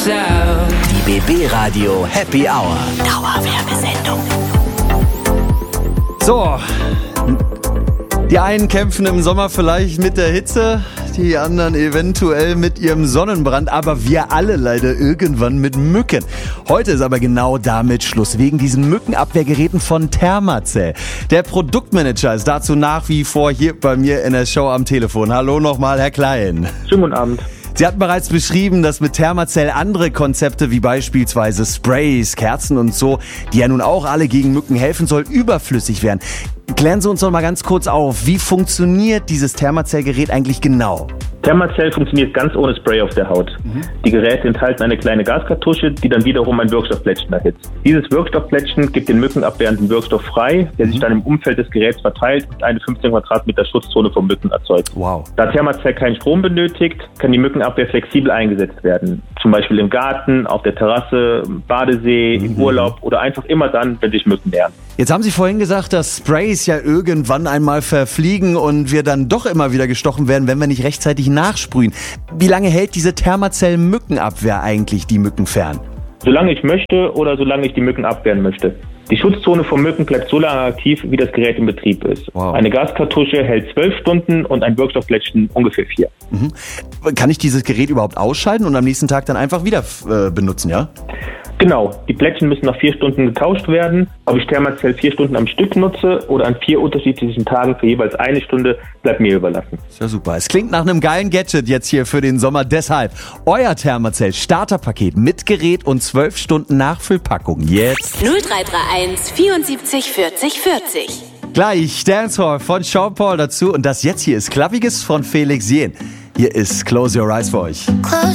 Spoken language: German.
myself. Die BB Radio Happy Hour. Dauerwerbesendung. So, die einen kämpfen im Sommer vielleicht mit der Hitze, die anderen eventuell mit ihrem Sonnenbrand, aber wir alle leider irgendwann mit Mücken. Heute ist aber genau damit Schluss, wegen diesen Mückenabwehrgeräten von Thermacell. Der Produktmanager ist dazu nach wie vor hier bei mir in der Show am Telefon. Hallo nochmal, Herr Klein. Schönen guten Abend. Sie hatten bereits beschrieben, dass mit Thermacell andere Konzepte wie beispielsweise Sprays, Kerzen und so, die ja nun auch alle gegen Mücken helfen soll, überflüssig werden. Klären Sie uns doch mal ganz kurz auf, wie funktioniert dieses Thermacell-Gerät eigentlich genau? Thermacell funktioniert ganz ohne Spray auf der Haut. Die Geräte enthalten eine kleine Gaskartusche, die dann wiederum ein Wirkstoffplättchen erhitzt. Dieses Wirkstoffplättchen gibt den mückenabwehrenden Wirkstoff frei, der sich dann im Umfeld des Geräts verteilt und eine 15 Quadratmeter Schutzzone vor Mücken erzeugt. Wow. Da Thermacell keinen Strom benötigt, kann die Mückenabwehr flexibel eingesetzt werden. Zum Beispiel im Garten, auf der Terrasse, im Badesee, im Urlaub oder einfach immer dann, wenn sich Mücken nähern. Jetzt haben Sie vorhin gesagt, dass Sprays ja irgendwann einmal verfliegen und wir dann doch immer wieder gestochen werden, wenn wir nicht rechtzeitig nachsprühen. Wie lange hält diese Thermacell-Mückenabwehr eigentlich die Mücken fern? Solange ich möchte oder solange ich die Mücken abwehren möchte. Die Schutzzone vor Mücken bleibt so lange aktiv, wie das Gerät in Betrieb ist. Wow. Eine Gaskartusche hält 12 Stunden und ein Wirkstoffplättchen ungefähr 4. Kann ich dieses Gerät überhaupt ausschalten und am nächsten Tag dann einfach wieder benutzen, ja? Genau, die Plättchen müssen nach 4 Stunden getauscht werden. Ob ich Thermacell 4 Stunden am Stück nutze oder an 4 unterschiedlichen Tagen für jeweils 1 Stunde, bleibt mir überlassen. Ist ja super. Es klingt nach einem geilen Gadget jetzt hier für den Sommer. Deshalb euer Thermacell Starterpaket mit Gerät und 12 Stunden Nachfüllpackung jetzt. 0331 74 40 40. Gleich Dancehall von Sean Paul dazu und das jetzt hier ist Klappiges von Felix Jähn. Hier ist Close Your Eyes für euch.